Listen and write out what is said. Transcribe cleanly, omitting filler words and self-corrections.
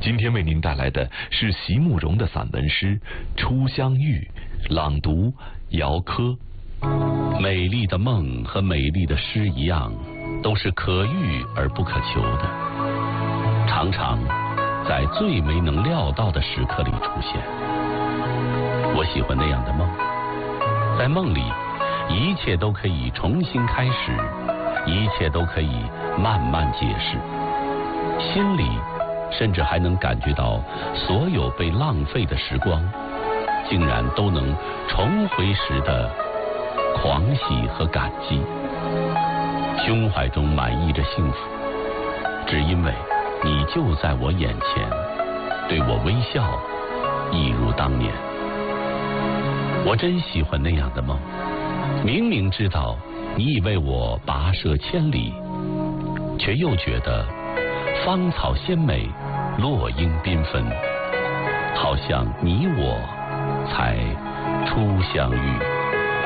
今天为您带来的是席慕容的散文诗《初相遇》，朗读姚科。美丽的梦和美丽的诗一样，都是可遇而不可求的，常常在最没能料到的时刻里出现。我喜欢那样的梦，在梦里一切都可以重新开始，一切都可以慢慢解释，心里甚至还能感觉到所有被浪费的时光竟然都能重回时的狂喜和感激，胸怀中满溢着幸福，只因为你就在我眼前，对我微笑，一如当年。我真喜欢那样的梦，明明知道你已为我跋涉千里，却又觉得芳草鲜美，落英缤纷，好像你我才初相遇。